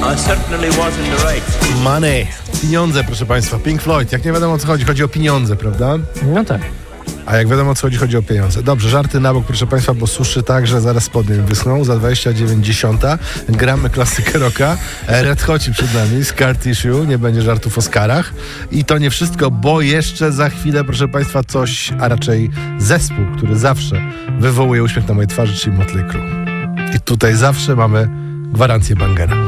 I certainly was in the right. Money. Pieniądze, proszę Państwa. Pink Floyd. Jak nie wiadomo o co chodzi, chodzi o pieniądze, prawda? No tak. A jak wiadomo o co chodzi, chodzi o pieniądze. Dobrze, żarty na bok, proszę Państwa, bo suszy tak, że zaraz spodnie mi wyschną. Za 29:10 gramy klasykę rocka. Red Hoci przed nami, Scar Tissue. Nie będzie żartów o Scarach. I to nie wszystko, bo jeszcze za chwilę, proszę Państwa, coś, a raczej zespół, który zawsze wywołuje uśmiech na mojej twarzy, czyli Motley Crue. I tutaj zawsze mamy gwarancję bangera.